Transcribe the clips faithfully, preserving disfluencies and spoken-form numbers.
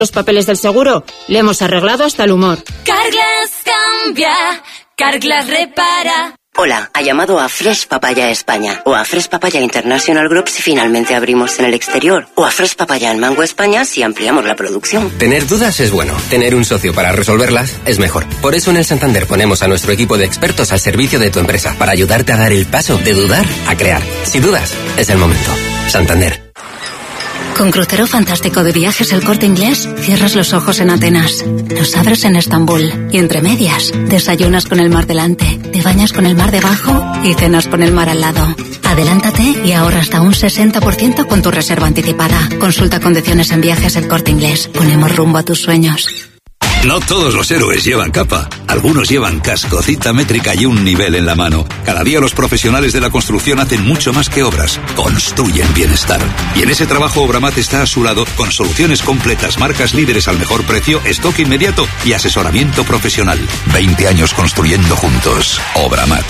los papeles del seguro, le hemos arreglado hasta el humor. Carglass cambia, Carglass repara. Hola, ha llamado a Fresh Papaya España o a Fresh Papaya International Group si finalmente abrimos en el exterior o a Fresh Papaya en Mango España si ampliamos la producción. Tener dudas es bueno, tener un socio para resolverlas es mejor. Por eso en el Santander ponemos a nuestro equipo de expertos al servicio de tu empresa para ayudarte a dar el paso de dudar a crear. Si dudas, es el momento. Santander. Con Crucero Fantástico de Viajes El Corte Inglés, cierras los ojos en Atenas, los abres en Estambul y entre medias, desayunas con el mar delante, te bañas con el mar debajo y cenas con el mar al lado. Adelántate y ahorra hasta un sesenta por ciento con tu reserva anticipada. Consulta condiciones en Viajes El Corte Inglés. Ponemos rumbo a tus sueños. No todos los héroes llevan capa. Algunos llevan casco, cinta métrica y un nivel en la mano. Cada día los profesionales de la construcción hacen mucho más que obras. Construyen bienestar. Y en ese trabajo Obramat está a su lado con soluciones completas, marcas líderes al mejor precio, stock inmediato y asesoramiento profesional. veinte años construyendo juntos. Obramat.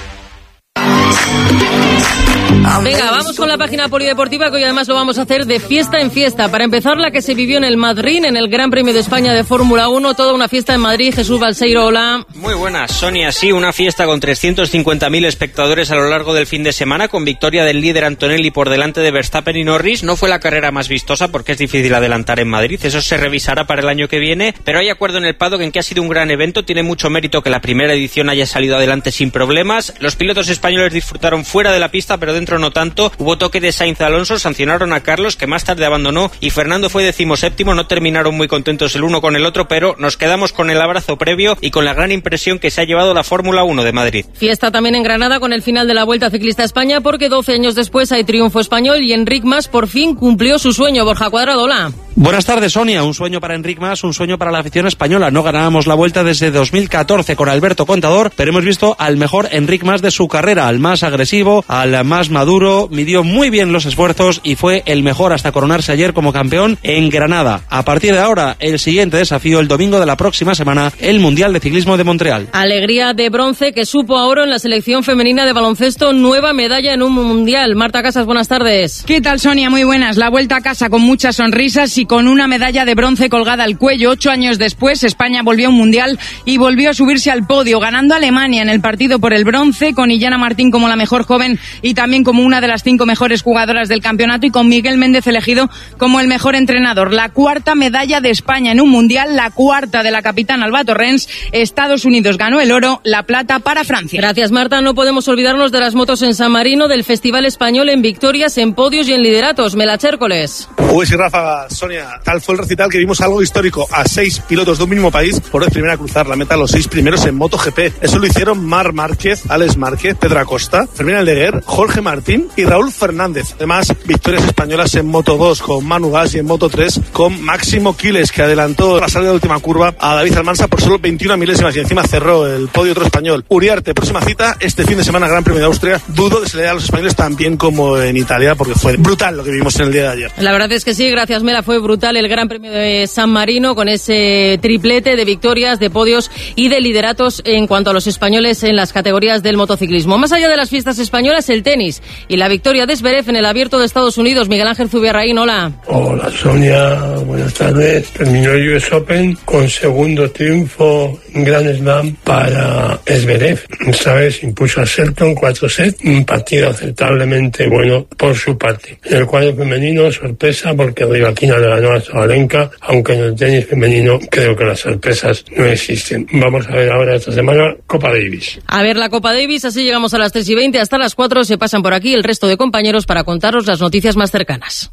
Venga, vamos con la página polideportiva, que hoy además lo vamos a hacer de fiesta en fiesta. Para empezar, la que se vivió en el Madrid, en el Gran Premio de España de Fórmula uno, toda una fiesta en Madrid. Jesús Balseiro, hola. Muy buenas, Sonia, sí, una fiesta con trescientos cincuenta mil espectadores a lo largo del fin de semana, con victoria del líder Antonelli por delante de Verstappen y Norris. No fue la carrera más vistosa porque es difícil adelantar en Madrid, eso se revisará para el año que viene, pero hay acuerdo en el paddock en que ha sido un gran evento. Tiene mucho mérito que la primera edición haya salido adelante sin problemas. Los pilotos españoles disfrutaron fuera de la pista, pero dentro no tanto. Hubo toque de Sainz Alonso, sancionaron a Carlos, que más tarde abandonó, y Fernando fue decimoséptimo. No terminaron muy contentos el uno con el otro, pero nos quedamos con el abrazo previo y con la gran impresión que se ha llevado la Fórmula uno de Madrid. Fiesta también en Granada con el final de la Vuelta Ciclista a España, porque doce años después hay triunfo español y Enric Mas por fin cumplió su sueño. Borja Cuadrado, hola. Buenas tardes, Sonia. Un sueño para Enric Mas, un sueño para la afición española. No ganábamos la Vuelta desde dos mil catorce con Alberto Contador, pero hemos visto al mejor Enric Mas de su carrera, al más agresivo, al más maduro. Midió muy bien los esfuerzos y fue el mejor hasta coronarse ayer como campeón en Granada. A partir de ahora, el siguiente desafío, el domingo de la próxima semana, el Mundial de Ciclismo de Montreal. Alegría de bronce que supo a oro en la selección femenina de baloncesto, nueva medalla en un Mundial. Marta Casas, buenas tardes. ¿Qué tal, Sonia? Muy buenas. La vuelta a casa con muchas sonrisas y con una medalla de bronce colgada al cuello. Ocho años después, España volvió a un Mundial y volvió a subirse al podio, ganando a Alemania en el partido por el bronce, con Illana Martín como la mejor joven y también como una de las cinco mejores jugadoras del campeonato, y con Miguel Méndez elegido como el mejor entrenador. La cuarta medalla de España en un Mundial, la cuarta de la capitana Alba Torrens. Estados Unidos ganó el oro, la plata para Francia. Gracias, Marta. No podemos olvidarnos de las motos en San Marino, del Festival Español en victorias, en podios y en lideratos. Melache Hércoles. Uy, sí, Rafa, Sonia, tal fue el recital que vimos algo histórico. A seis pilotos de un mismo país por vez primera a cruzar la meta, los seis primeros en MotoGP. Eso lo hicieron Marc Márquez, Alex Márquez, Pedro Acosta, Fermín Aldeguer, Jorge Martín y Raúl Fernández. Además, victorias españolas en Moto dos con Manu Gas y en Moto tres con Máximo Quiles, que adelantó la salida de última curva a David Almansa por solo veintiuna milésimas y encima cerró el podio otro español. Uriarte, próxima cita este fin de semana, Gran Premio de Austria. Dudo de si le da a los españoles tan bien como en Italia, porque fue brutal lo que vimos en el día de ayer. La verdad es que sí, gracias Mela, fue brutal el Gran Premio de San Marino, con ese triplete de victorias, de podios y de lideratos en cuanto a los españoles en las categorías del motociclismo. Más allá de las fiestas españolas, el tenis y la victoria de Zverev en el Abierto de Estados Unidos. Miguel Ángel Zubiarraín, hola. Hola, Sonia, buenas tardes. Terminó el U S Open con segundo triunfo en Grand Slam para Zverev. Esta vez impuso a Shelton cuatro sets, un partido aceptablemente bueno por su parte. En el cuadro femenino, sorpresa, porque Rybakina le ganó a Sabalenka, aunque en el tenis femenino creo que las sorpresas no existen. Vamos a ver ahora esta semana Copa Davis. A ver la Copa Davis, así llegamos a las tres y veinte, hasta las cuatro se pasan por aquí el resto de compañeros para contaros las noticias más cercanas.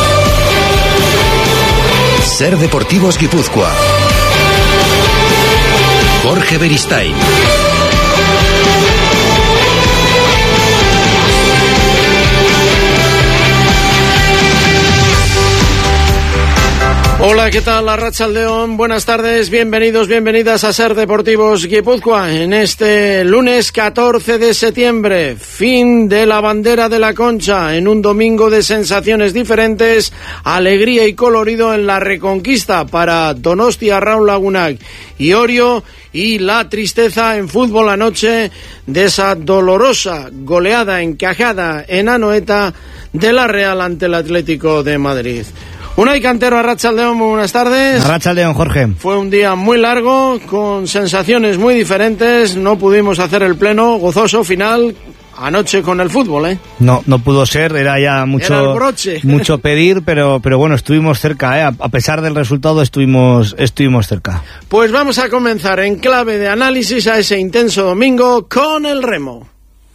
Ser Deportivos Guipúzcoa. Jorge Beristain. Hola, ¿qué tal? Arratsaldeon, buenas tardes, bienvenidos, bienvenidas a Ser Deportivos Guipúzcoa en este lunes catorce de septiembre, fin de la bandera de la Concha, en un domingo de sensaciones diferentes, alegría y colorido en la Reconquista para Donostia, Raúl Lagunac y Orio, y la tristeza en fútbol anoche de esa dolorosa goleada encajada en Anoeta de la Real ante el Atlético de Madrid. Unai Cantero, Arratsaldeon, muy buenas tardes. Arratsaldeon, Jorge. Fue un día muy largo, con sensaciones muy diferentes, no pudimos hacer el pleno gozoso final anoche con el fútbol, ¿eh? No, no pudo ser, era ya mucho, era el broche. mucho pedir, pero, pero bueno, estuvimos cerca, ¿eh? A, a pesar del resultado estuvimos, estuvimos cerca. Pues vamos a comenzar en clave de análisis a ese intenso domingo con el remo.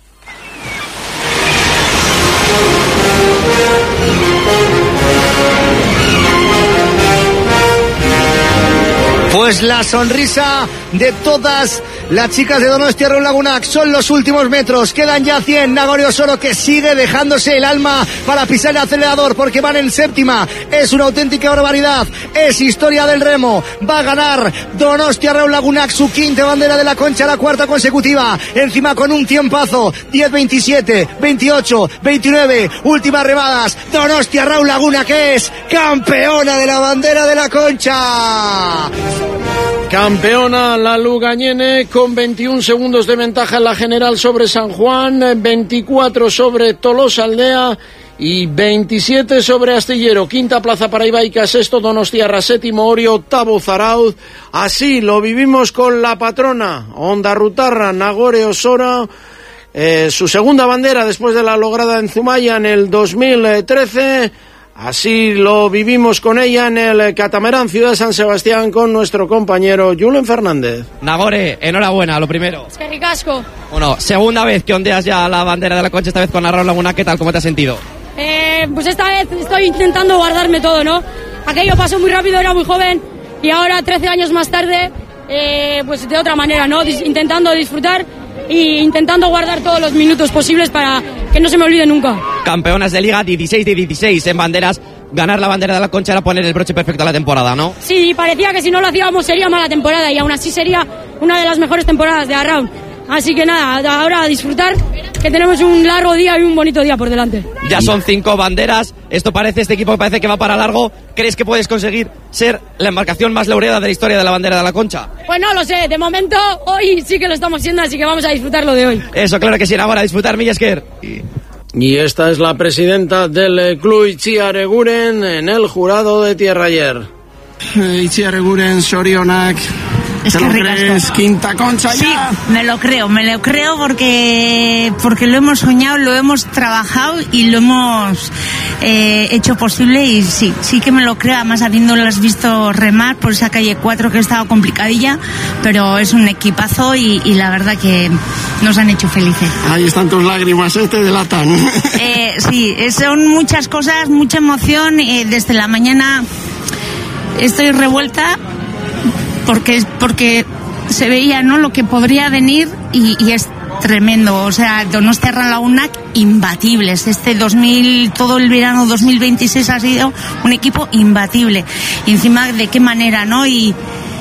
Pues la sonrisa de todas las chicas de Donostia Reus Lagunac. Son los últimos metros, quedan ya cien. Nagore Osoro, que sigue dejándose el alma para pisar el acelerador porque van en séptima. Es una auténtica barbaridad, es historia del remo. Va a ganar Donostia Reus Lagunac su quinta bandera de la Concha, la cuarta consecutiva, encima con un tiempazo. Diez veintisiete, veintiocho, veintinueve, últimas remadas. Donostia Reus Lagunac, que es campeona de la bandera de la Concha. Campeona la Lugañene con veintiún segundos de ventaja en la general sobre San Juan, veinticuatro sobre Tolosa Aldea y veintisiete sobre Astillero. Quinta plaza para Ibaica, sexto Donostiarra, séptimo Orio, octavo Zarauz. Así lo vivimos con la patrona Ondarrutarra, Nagore Osoro, eh, su segunda bandera después de la lograda en Zumaya en el dos mil trece. Así lo vivimos con ella en el Catamarán Ciudad de San Sebastián con nuestro compañero Julen Fernández. Nagore, enhorabuena, lo primero. Es que ricasco. Bueno, segunda vez que ondeas ya la bandera de la Concha, esta vez con Reus Lagunac. ¿Qué tal? ¿Cómo te has sentido? Eh, pues esta vez estoy intentando guardarme todo, ¿no? Aquello pasó muy rápido, era muy joven y ahora, trece años más tarde, eh, pues de otra manera, ¿no? Dis- intentando disfrutar e intentando guardar todos los minutos posibles para que no se me olvide nunca. Campeonas de Liga, dieciséis de dieciséis en banderas. Ganar la bandera de la Concha era poner el broche perfecto a la temporada, ¿no? Sí, parecía que si no lo hacíamos sería mala temporada y aún así sería una de las mejores temporadas de Arraun. Así que nada, ahora a disfrutar, que tenemos un largo día y un bonito día por delante. Ya son cinco banderas, esto parece, este equipo parece que va para largo. ¿Crees que puedes conseguir ser la embarcación más laureada de la historia de la bandera de la Concha? Pues no lo sé, de momento hoy sí que lo estamos siendo, así que vamos a disfrutar lo de hoy. Eso, claro que sí, ahora a disfrutar, Millasker. Y esta es la presidenta del club Itziar Eguren en el jurado de Tierra ayer. Itziar Eguren, Sorionak. Es ¿Te que lo ricasco. crees? Quinta Concha sí, ya. me lo creo, me lo creo porque porque lo hemos soñado, lo hemos trabajado y lo hemos eh, hecho posible y sí, sí que me lo creo, además habiéndolas visto remar por esa calle cuatro que ha estado complicadilla, pero es un equipazo y, y la verdad que nos han hecho felices. Ahí están tus lágrimas, ¿eh? Te delatan. Eh, sí, son muchas cosas, mucha emoción, eh, desde la mañana estoy revuelta porque porque se veía, ¿no?, lo que podría venir y, y es tremendo. O sea, Donostia Reus Lagunac imbatibles. Este dos mil, todo el verano dos mil veintiséis ha sido un equipo imbatible. Y encima, ¿de qué manera, no? Y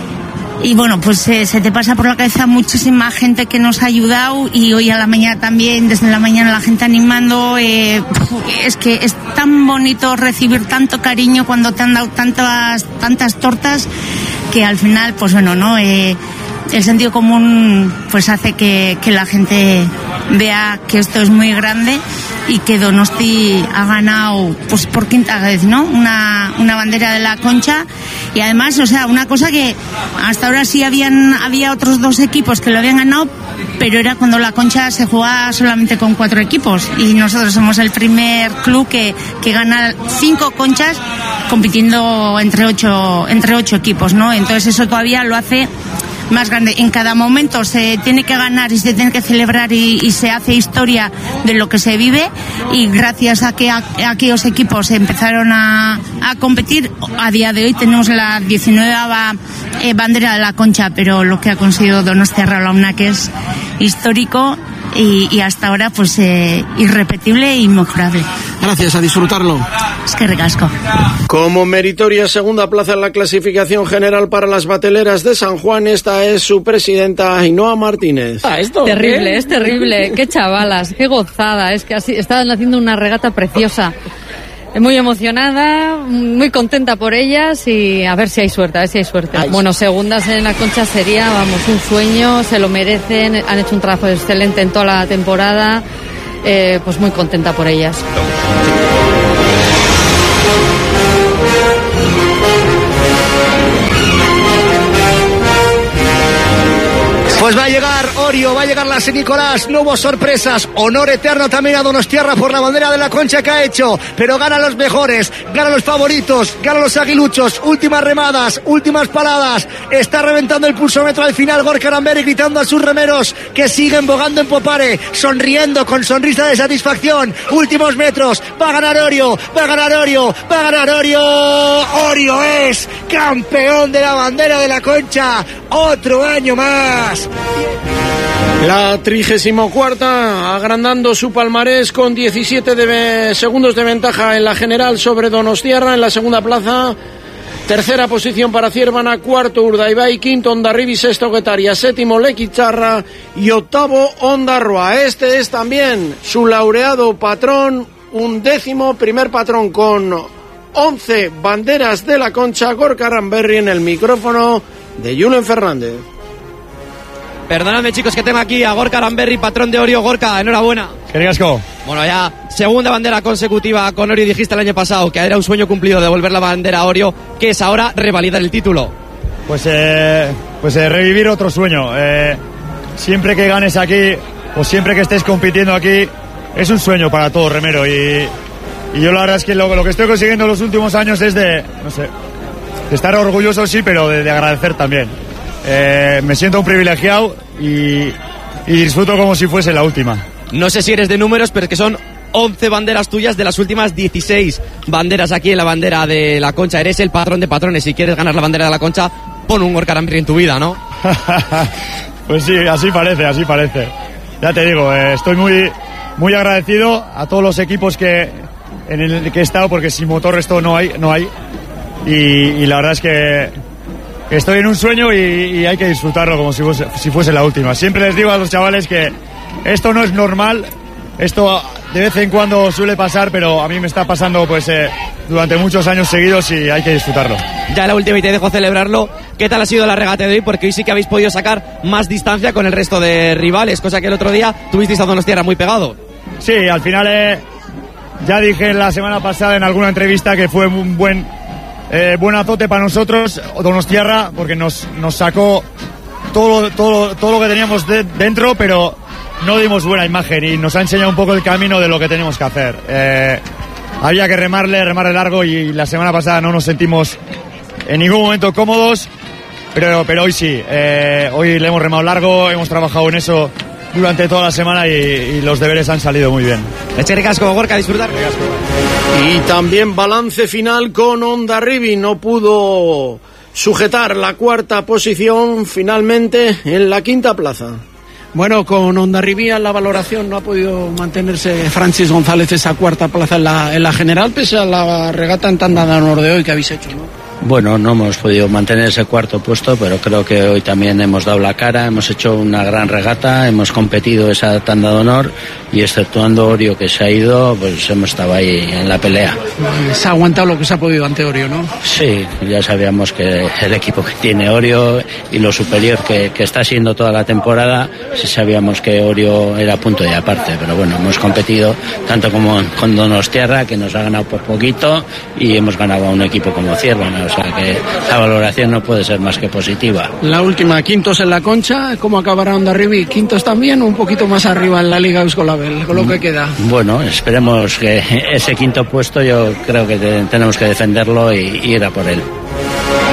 Y bueno, pues eh, se te pasa por la cabeza muchísima gente que nos ha ayudado y hoy a la mañana también, desde la mañana la gente animando. Eh, es que es tan bonito recibir tanto cariño cuando te han dado tantas tantas tortas que al final, pues bueno, ¿no? Eh, el sentido común pues hace que, que la gente vea que esto es muy grande y que Donosti ha ganado pues por quinta vez, ¿no? Una, una bandera de la Concha. Y además, o sea, una cosa que hasta ahora sí habían había otros dos equipos que lo habían ganado, pero era cuando la Concha se jugaba solamente con cuatro equipos y nosotros somos el primer club que, que gana cinco Conchas compitiendo entre ocho entre ocho equipos, ¿no? Entonces eso todavía lo hace más grande. En cada momento se tiene que ganar y se tiene que celebrar y, y se hace historia de lo que se vive, y gracias a que a, a aquellos equipos empezaron a, a competir, a día de hoy tenemos la diecinueva eh, bandera de la Concha, pero lo que ha conseguido Donostia Reus Lagunac es histórico y, y hasta ahora pues eh, irrepetible e inmejorable. Gracias, a disfrutarlo. Es que ricasco. Como meritoria segunda plaza en la clasificación general para las bateleras de San Juan, esta es su presidenta Ainhoa Martínez. Ah, esto terrible, ¿qué? Es terrible. Qué chavalas, qué gozada. Es que así estaban haciendo una regata preciosa. Muy emocionada, muy contenta por ellas y a ver si hay suerte, a ver si hay suerte. Ay. Bueno, segundas en la Concha sería, vamos, un sueño, se lo merecen, han hecho un trabajo excelente en toda la temporada, eh, pues muy contenta por ellas. Pues va a llegar Orio, va a llegar la San Nicolás, no hubo sorpresas, honor eterno también a Donostiarra por la bandera de la Concha que ha hecho, pero ganan los mejores, ganan los favoritos, ganan los aguiluchos, últimas remadas, últimas paladas, está reventando el pulsómetro al final Gorka Aranberri gritando a sus remeros que siguen bogando en Popare, sonriendo con sonrisa de satisfacción, últimos metros, va a ganar Orio, va a ganar Orio, va a ganar Orio, Orio es campeón de la bandera de la Concha, otro año más. La trigésimo cuarta agrandando su palmarés con diecisiete de segundos de ventaja en la general sobre Donostiarra en la segunda plaza. Tercera posición para Ciervana, cuarto Urdaibai, quinto Hondarribi, sexto Guetaria, séptimo Lequicharra y octavo Ondarroa. Este es también su laureado patrón, un décimo primer patrón con once banderas de la Concha, Gorka Aranberri en el micrófono de Julen Fernández. Perdonadme, chicos, que tengo aquí a Gorka Aranberri, patrón de Orio. Gorka, enhorabuena. Qué ricasco. Bueno, ya segunda bandera consecutiva con Orio. Dijiste el año pasado que era un sueño cumplido devolver la bandera a Orio, que es ahora revalidar el título. Pues, eh, pues eh, revivir otro sueño. Eh, siempre que ganes aquí, o siempre que estés compitiendo aquí, es un sueño para todo remero. Y, y yo la verdad es que lo, lo que estoy consiguiendo en los últimos años es de, no sé, de estar orgulloso, sí, pero de, de agradecer también. Eh, me siento un privilegiado y, y disfruto como si fuese la última. No sé si eres de números, pero es que son once banderas tuyas de las últimas dieciséis banderas aquí en la bandera de la Concha. Eres el patrón de patrones. Si quieres ganar la bandera de la Concha, pon un Gorka Aranberri en tu vida, ¿no? Pues sí, así parece, así parece. Ya te digo, eh, estoy muy, muy agradecido a todos los equipos que, en el que he estado, porque sin motor esto no hay, no hay. Y, y la verdad es que estoy en un sueño y, y hay que disfrutarlo como si fuese, si fuese la última. Siempre les digo a los chavales que esto no es normal, esto de vez en cuando suele pasar, pero a mí me está pasando pues eh, durante muchos años seguidos y hay que disfrutarlo. Ya la última y te dejo celebrarlo. ¿Qué tal ha sido la regata de hoy? Porque hoy sí que habéis podido sacar más distancia con el resto de rivales, cosa que el otro día tuvisteis a Donostiarra muy pegado. Sí, al final eh, ya dije la semana pasada en alguna entrevista que fue un buen... Eh, buen azote para nosotros, Donostiarra, porque nos, nos sacó todo, todo, todo lo que teníamos de, dentro, pero no dimos buena imagen y nos ha enseñado un poco el camino de lo que tenemos que hacer. Eh, había que remarle, remarle largo y la semana pasada no nos sentimos en ningún momento cómodos, pero, pero hoy sí. Eh, hoy le hemos remado largo, hemos trabajado en eso durante toda la semana y, y los deberes han salido muy bien. Eche casco, Gorka, disfrutar. Y también balance final con Hondarribi, no pudo sujetar la cuarta posición finalmente en la quinta plaza. Bueno, con Hondarribi en la valoración no ha podido mantenerse Francis González esa cuarta plaza en la, en la general, pese a la regata en tanda de honor de hoy que habéis hecho, ¿no? Bueno, no hemos podido mantener ese cuarto puesto, pero creo que hoy también hemos dado la cara, hemos hecho una gran regata, hemos competido esa tanda de honor y exceptuando Orio que se ha ido, pues hemos estado ahí en la pelea. Se ha aguantado lo que se ha podido ante Orio, ¿no? Sí, ya sabíamos que el equipo que tiene Orio y lo superior que, que está siendo toda la temporada, sí sabíamos que Orio era punto y aparte, pero bueno, hemos competido tanto como con Donostiarra, que nos ha ganado por poquito, y hemos ganado a un equipo como Ciervana. O sea que la valoración no puede ser más que positiva. La última, quintos en la Concha, ¿cómo acabará Hondarribi? ¿Quintos también o un poquito más arriba en la Liga Euskolabel, con lo que queda? Bueno, esperemos que ese quinto puesto yo creo que te, tenemos que defenderlo y, y ir a por él.